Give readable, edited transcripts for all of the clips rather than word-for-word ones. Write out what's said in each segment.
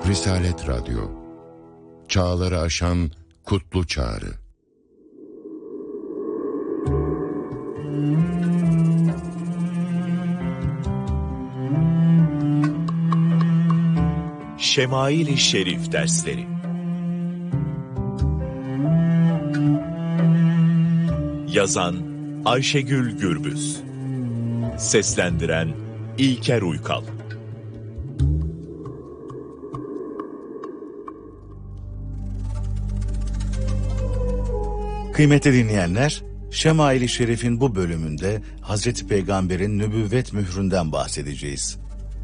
Risalet Radyo, çağları aşan kutlu çağrı. Şemail-i Şerif dersleri. Yazan Ayşegül Gürbüz. Seslendiren İlker Uykal. Kıymetli dinleyenler, Şemail-i Şerif'in bu bölümünde Hazreti Peygamber'in nübüvvet mühründen bahsedeceğiz.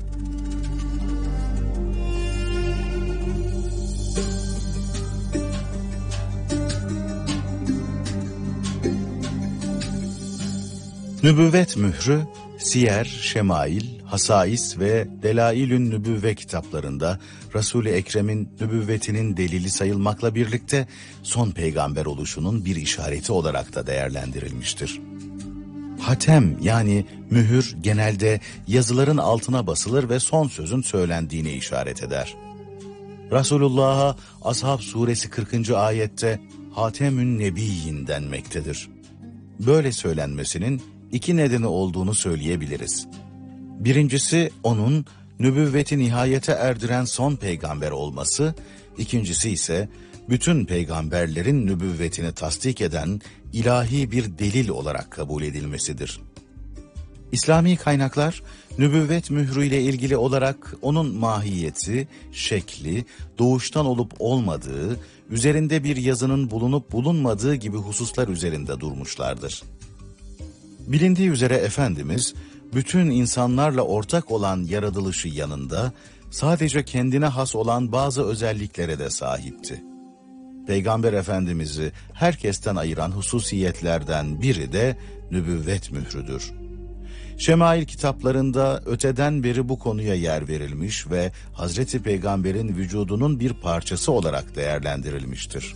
Nübüvvet mührü, Siyer, Şemail, Hasais ve Delailün Nübüvve kitaplarında Resul-i Ekrem'in nübüvvetinin delili sayılmakla birlikte son peygamber oluşunun bir işareti olarak da değerlendirilmiştir. Hatem yani mühür genelde yazıların altına basılır ve son sözün söylendiğine işaret eder. Resulullah'a Ashab suresi 40. ayette Hatemün Nebiyyin denmektedir. Böyle söylenmesinin iki nedeni olduğunu söyleyebiliriz. Birincisi onun nübüvveti nihayete erdiren son peygamber olması, ikincisi ise bütün peygamberlerin nübüvvetini tasdik eden ilahi bir delil olarak kabul edilmesidir. İslami kaynaklar nübüvvet mührüyle ilgili olarak onun mahiyeti, şekli, doğuştan olup olmadığı, üzerinde bir yazının bulunup bulunmadığı gibi hususlar üzerinde durmuşlardır. Bilindiği üzere Efendimiz, bütün insanlarla ortak olan yaratılışı yanında, sadece kendine has olan bazı özelliklere de sahipti. Peygamber Efendimiz'i herkesten ayıran hususiyetlerden biri de nübüvvet mührüdür. Şemail kitaplarında öteden beri bu konuya yer verilmiş ve Hazreti Peygamber'in vücudunun bir parçası olarak değerlendirilmiştir.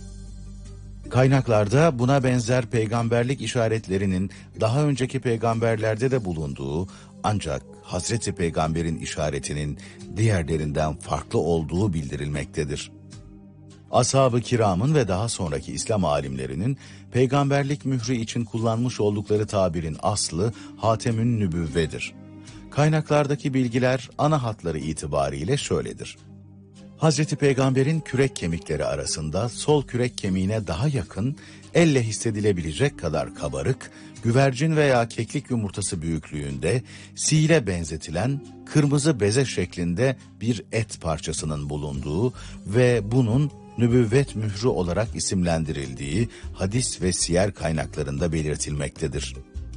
Kaynaklarda buna benzer peygamberlik işaretlerinin daha önceki peygamberlerde de bulunduğu, ancak Hazreti Peygamber'in işaretinin diğerlerinden farklı olduğu bildirilmektedir. Ashab-ı kiramın ve daha sonraki İslam alimlerinin peygamberlik mührü için kullanmış oldukları tabirin aslı Hatemün Nübüvve'dir. Kaynaklardaki bilgiler ana hatları itibariyle şöyledir. Hazreti Peygamber'in kürek kemikleri arasında sol kürek kemiğine daha yakın, elle hissedilebilecek kadar kabarık, güvercin veya keklik yumurtası büyüklüğünde, sile benzetilen kırmızı beze şeklinde bir et parçasının bulunduğu ve bunun nübüvvet mührü olarak isimlendirildiği hadis ve siyer kaynaklarında belirtilmektedir.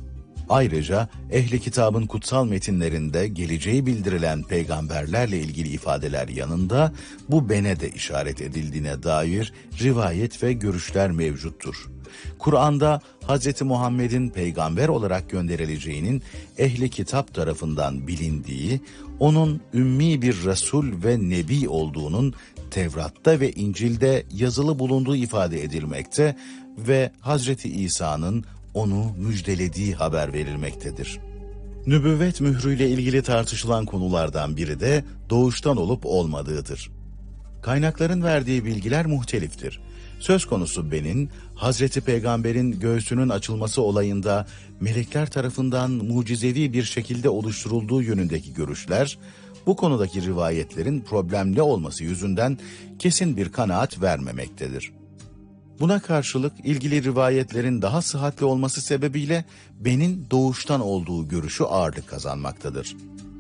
Ayrıca ehli kitabın kutsal metinlerinde geleceği bildirilen peygamberlerle ilgili ifadeler yanında bu bene de işaret edildiğine dair rivayet ve görüşler mevcuttur. Kur'an'da Hz. Muhammed'in peygamber olarak gönderileceğinin ehli kitap tarafından bilindiği, onun ümmi bir Resul ve Nebi olduğunun Tevrat'ta ve İncil'de yazılı bulunduğu ifade edilmekte ve Hz. İsa'nın onu müjdelediği haber verilmektedir. Nübüvvet mührüyle ilgili tartışılan konulardan biri de doğuştan olup olmadığıdır. Kaynakların verdiği bilgiler muhteliftir. Söz konusu benin, Hazreti Peygamber'in göğsünün açılması olayında melekler tarafından mucizevi bir şekilde oluşturulduğu yönündeki görüşler, bu konudaki rivayetlerin problemli olması yüzünden kesin bir kanaat vermemektedir. Buna karşılık ilgili rivayetlerin daha sıhhatli olması sebebiyle benin doğuştan olduğu görüşü ağırlık kazanmaktadır.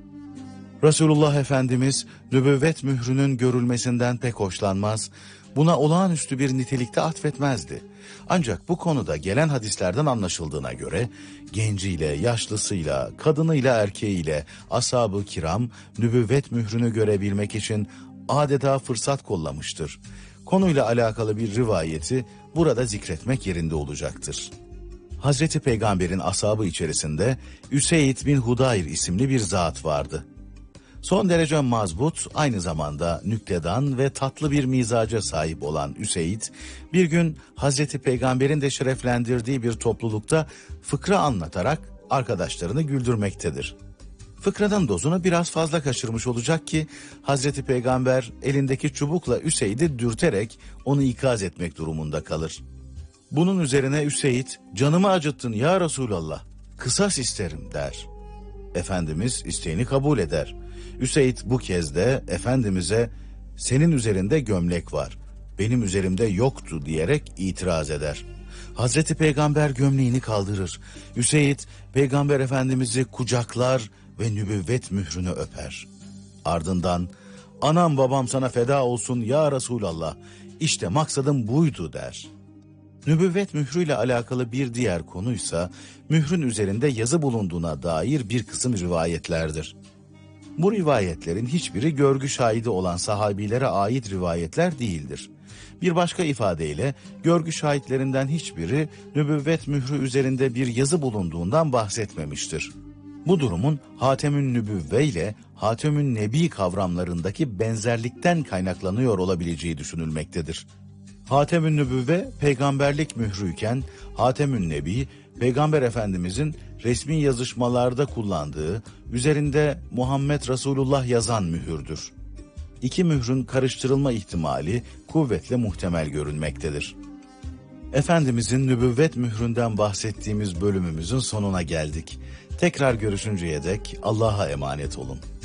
Resulullah Efendimiz nübüvvet mührünün görülmesinden pek hoşlanmaz, buna olağanüstü bir nitelikte atfetmezdi. Ancak bu konuda gelen hadislerden anlaşıldığına göre genciyle, yaşlısıyla, kadınıyla, erkeğiyle ashab-ı kiram nübüvvet mührünü görebilmek için adeta fırsat kollamıştır. Konuyla alakalı bir rivayeti burada zikretmek yerinde olacaktır. Hazreti Peygamber'in ashabı içerisinde Üseyd bin Hudayr isimli bir zat vardı. Son derece mazbut, aynı zamanda nüktedan ve tatlı bir mizaca sahip olan Üseyd, bir gün Hazreti Peygamber'in de şereflendirdiği bir toplulukta fıkra anlatarak arkadaşlarını güldürmektedir. Fıkranın dozunu biraz fazla kaçırmış olacak ki Hazreti Peygamber elindeki çubukla Üseyd'i dürterek onu ikaz etmek durumunda kalır. Bunun üzerine Üseyd, "Canımı acıttın ya Resulallah, kısas isterim" der. Efendimiz isteğini kabul eder. Üseyd bu kez de Efendimiz'e "Senin üzerinde gömlek var, benim üzerimde yoktu" diyerek itiraz eder. Hazreti Peygamber gömleğini kaldırır. Üseyd Peygamber Efendimiz'i kucaklar ve nübüvvet mührünü öper. Ardından "Anam babam sana feda olsun ya Resulallah, işte maksadım buydu" der. Nübüvvet mührüyle alakalı bir diğer konuysa mührün üzerinde yazı bulunduğuna dair bir kısım rivayetlerdir. Bu rivayetlerin hiçbiri görgü şahidi olan sahabilere ait rivayetler değildir. Bir başka ifadeyle görgü şahitlerinden hiçbiri nübüvvet mührü üzerinde bir yazı bulunduğundan bahsetmemiştir. Bu durumun Hatemün Nübüvve ile Hatemün Nebi kavramlarındaki benzerlikten kaynaklanıyor olabileceği düşünülmektedir. Hatemün Nübüvve peygamberlik mührüyken Hatemün Nebi Peygamber Efendimizin resmi yazışmalarda kullandığı, üzerinde Muhammed Resulullah yazan mühürdür. İki mührün karıştırılma ihtimali kuvvetle muhtemel görünmektedir. Efendimizin nübüvvet mühründen bahsettiğimiz bölümümüzün sonuna geldik. Tekrar görüşünceye dek Allah'a emanet olun.